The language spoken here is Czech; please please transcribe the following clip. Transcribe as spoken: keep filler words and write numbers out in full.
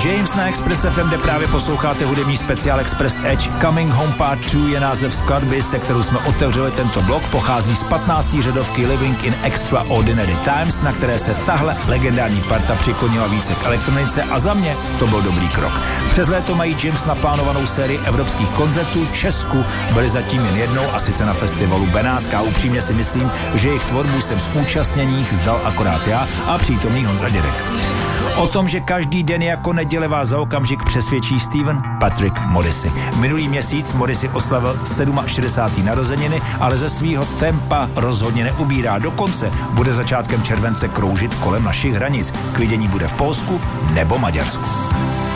James na Express F M, kde právě posloucháte hudební speciál Express Edge. Coming Home Part dva je název skladby, se kterou jsme otevřeli tento blok. Pochází z patnácté řadovky Living in Extraordinary Times, na které se tahle legendární parta přiklonila více k elektronice a za mě to byl dobrý krok. Přes léto mají James naplánovanou sérii evropských koncertů. V Česku byli zatím jen jednou a sice na festivalu Benátská. Upřímně si myslím, že jejich tvorbu jsem z účastněných zdal akorát já a přítomný Honza Dědek. O tom, že každý den jako neděle vás za okamžik přesvědčí Steven Patrick Morrissey. Minulý měsíc Morrissey oslavil šedesáté sedmé narozeniny, ale ze svýho tempa rozhodně neubírá. Dokonce bude začátkem července kroužit kolem našich hranic. K vidění bude v Polsku nebo Maďarsku.